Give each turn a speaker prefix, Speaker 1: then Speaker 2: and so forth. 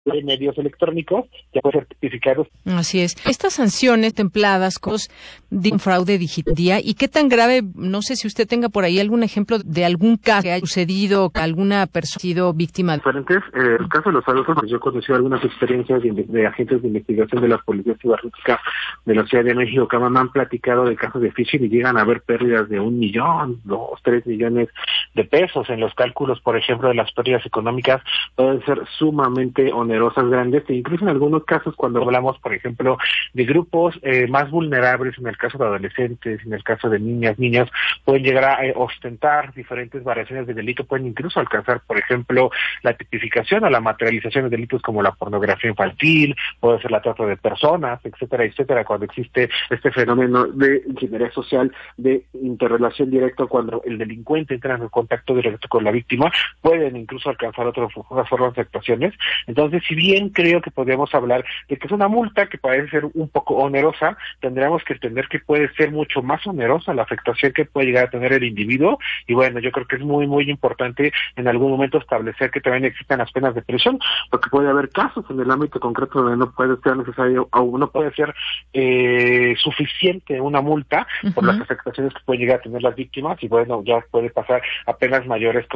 Speaker 1: de medios electrónicos, ya puede ser tipificados.
Speaker 2: Así es. Estas sanciones templadas de un fraude digital, ¿y qué tan grave? No sé si usted tenga por ahí algún ejemplo de algún caso que haya sucedido, que alguna persona ha sido víctima.
Speaker 1: Diferentes, el caso de los adultos, pues yo conocí algunas experiencias de agentes de investigación de la Policía Cibernética de la Ciudad de México que me han platicado de casos de phishing y llegan a haber pérdidas de 1 millón, 2, 3 millones de pesos. En los cálculos, por ejemplo, de las pérdidas económicas pueden ser sumamente onerosas, grandes, e incluso en algunos casos cuando hablamos, por ejemplo, de grupos más vulnerables, en el caso de adolescentes, en el caso de niñas, niños, pueden llegar a ostentar diferentes variaciones de delito, pueden incluso alcanzar, por ejemplo, la tipificación o la materialización de delitos como la pornografía infantil, puede ser la trata de personas, etcétera, etcétera, cuando existe este fenómeno de ingeniería social, de interrelación directa, cuando el delincuente entra en contacto directo con la víctima, pueden incluso alcanzar otras formas de actuaciones. Entonces, si bien creo que podríamos hablar de que es una multa que parece ser un poco onerosa, tendríamos que entender que puede ser mucho más onerosa la afectación que puede llegar a tener el individuo, y bueno, yo creo que es muy, muy importante en algún momento establecer que también existan las penas de prisión, porque puede haber casos en el ámbito concreto donde no puede ser necesario o no puede ser suficiente una multa por las afectaciones que pueden llegar a tener las víctimas, y bueno, ya puede pasar a penas mayores.